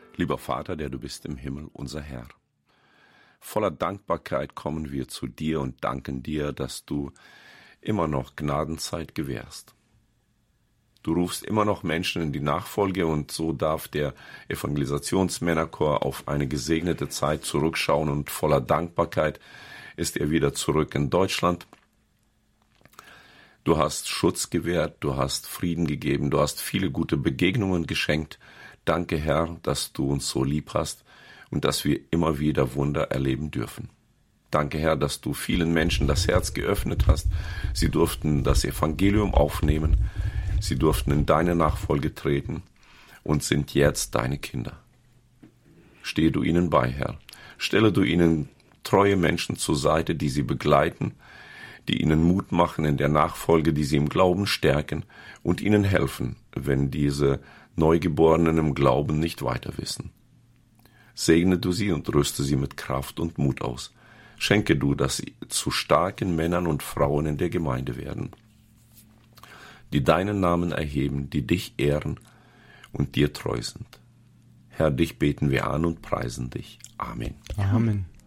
Lieber Vater, der du bist im Himmel, unser Herr. Voller Dankbarkeit kommen wir zu dir und danken dir, dass du immer noch Gnadenzeit gewährst. Du rufst immer noch Menschen in die Nachfolge und so darf der Evangelisationsmännerchor auf eine gesegnete Zeit zurückschauen und voller Dankbarkeit ist er wieder zurück in Deutschland. Du hast Schutz gewährt, du hast Frieden gegeben, du hast viele gute Begegnungen geschenkt. Danke, Herr, dass du uns so lieb hast und dass wir immer wieder Wunder erleben dürfen. Danke, Herr, dass du vielen Menschen das Herz geöffnet hast. Sie durften das Evangelium aufnehmen, sie durften in deine Nachfolge treten und sind jetzt deine Kinder. Stehe du ihnen bei, Herr. Stelle du ihnen treue Menschen zur Seite, die sie begleiten, die ihnen Mut machen in der Nachfolge, die sie im Glauben stärken und ihnen helfen, wenn diese Neugeborenen im Glauben nicht weiter wissen. Segne du sie und rüste sie mit Kraft und Mut aus. Schenke du, dass sie zu starken Männern und Frauen in der Gemeinde werden, die deinen Namen erheben, die dich ehren und dir treu sind. Herr, dich beten wir an und preisen dich. Amen. Amen.